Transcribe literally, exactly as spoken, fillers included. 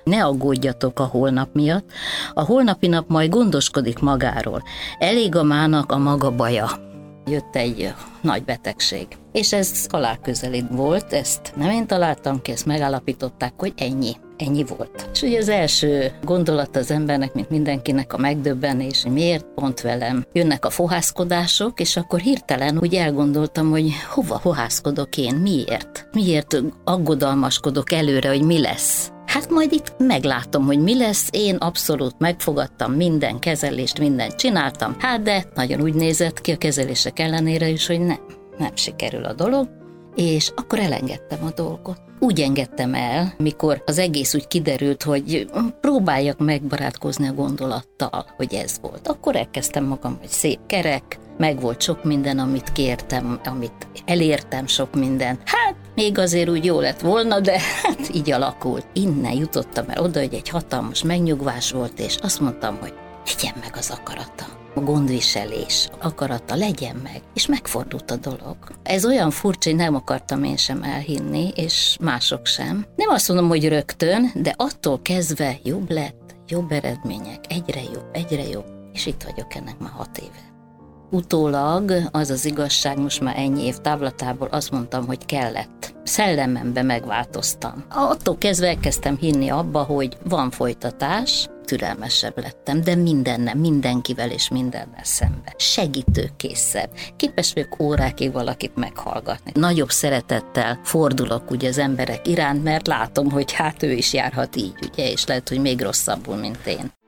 Ne aggódjatok a holnap miatt, a holnapi nap majd gondoskodik magáról. Elég a mának a maga baja. Jött egy nagy betegség. És ez halálközeli volt, ezt nem én találtam ki, ezt megállapították, hogy ennyi. Ennyi volt. És ugye az első gondolat az embernek, mint mindenkinek a megdöbbenés, hogy miért pont velem jönnek a fohászkodások, és akkor hirtelen úgy elgondoltam, hogy hova fohászkodok én, miért? Miért aggodalmaskodok előre, hogy mi lesz? Hát majd itt meglátom, hogy mi lesz, én abszolút megfogadtam minden kezelést, mindent csináltam, hát de nagyon úgy nézett ki a kezelések ellenére is, hogy nem, nem sikerül a dolog, és akkor elengedtem a dolgot. Úgy engedtem el, mikor az egész úgy kiderült, hogy próbáljak megbarátkozni a gondolattal, hogy ez volt. Akkor elkezdtem magam, hogy szép kerek, meg volt sok minden, amit kértem, amit elértem, sok minden. Hát még azért úgy jó lett volna, de hát így alakult. Innen jutottam el oda, hogy egy hatalmas megnyugvás volt, és azt mondtam, hogy legyen meg az akarata. A gondviselés akarata legyen meg, és megfordult a dolog. Ez olyan furcsa, hogy nem akartam én sem elhinni, és mások sem. Nem azt mondom, hogy rögtön, de attól kezdve jobb lett, jobb eredmények, egyre jobb, egyre jobb, és itt vagyok ennek már hat éve. Utólag az az igazság, most már ennyi év távlatából azt mondtam, hogy kellett. Szellememben megváltoztam. Attól kezdve elkezdtem hinni abba, hogy van folytatás, türelmesebb lettem, de mindennel, mindenkivel és mindennel szemben. Segítőkészebb. Képes vagyok órákig valakit meghallgatni. Nagyobb szeretettel fordulok ugye az emberek iránt, mert látom, hogy hát ő is járhat így, ugye, és lehet, hogy még rosszabbul, mint én.